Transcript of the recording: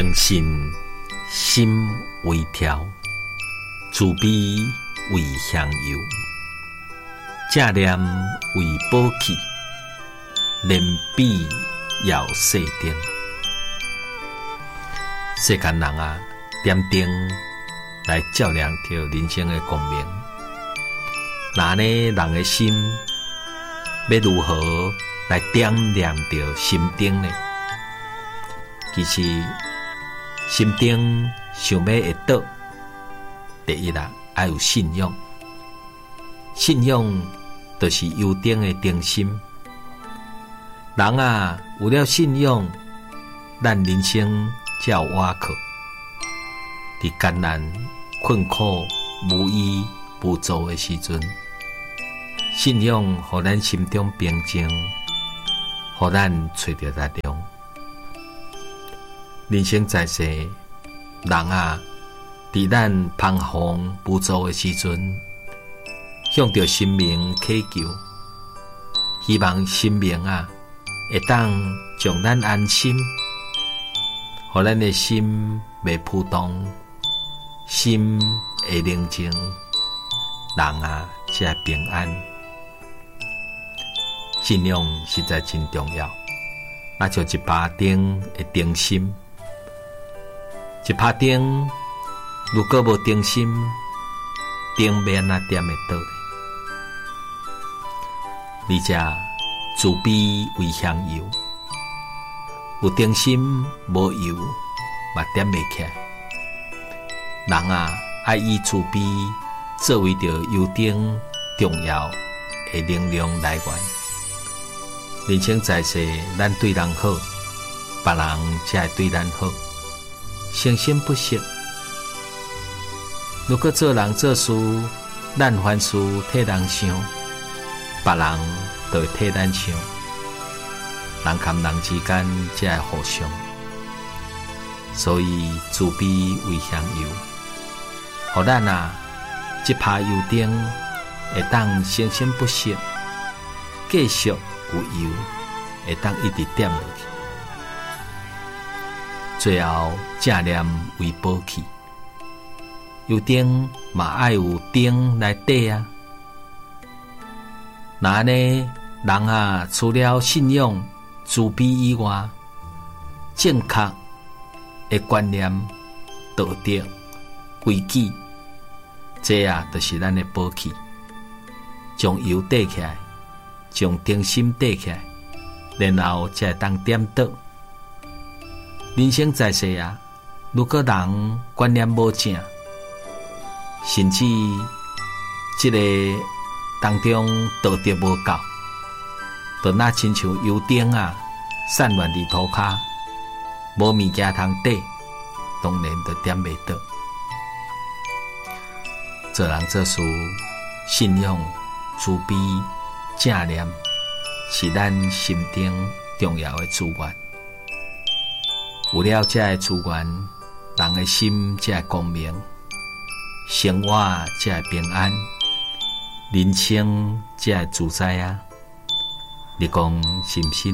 诚信心为条，慈悲为香油，正念为宝器，连比要细灯。世间人啊，点灯来照亮着人生的光明。那呢，人的心要如何来点亮着心灯呢？其实心灯想要会倒，第一啦，要有信仰。信仰就是油灯的灯心。人啊，有了信仰，咱人生才有瓦靠。伫艰难、困苦、无依无助的时阵，信仰互咱心中平静，互咱找到力量。人生在世，人啊，伫咱彷徨无助的时阵，向着神明祈求，希望神明啊，会当将咱安心，互咱的心袂扑动，心会宁静，人啊才会平安。信仰实在真重要，那像一把灯的灯芯。一拍灯，如果无灯芯，灯要哪点会倒呢？而且慈悲为香油，有灯芯无油，嘛点袂起来。人啊，爱以慈悲作为着油灯重要的能量来源。人生在世，咱对人好，别人才会对咱好。诚心不息。如果做人做事，咱凡事替人想，别人就会替咱想。人和人之间才会互相。所以慈悲为香油，互咱啊，这拍油灯会当生生不息，继续有油会当一直点落去。最后正念为宝器，油灯嘛爱有灯来缀啊。那呢，人啊，除了信仰、慈悲以外，正确的观念、道德、规矩，这啊，就是咱的宝器。将油缀起来，将灯芯缀起来，然后才会当点倒。人生在世啊，如果人观念无正，甚至这个当中道德无够，就那亲像油灯啊，散乱伫涂骹，无物件通缀，当然就点袂倒。做人做事，信仰、慈悲、正念，是咱心中重要的资源。有了这个资源，人的心才会光明，生活才会平安，人生才会自在啊！你讲是不是？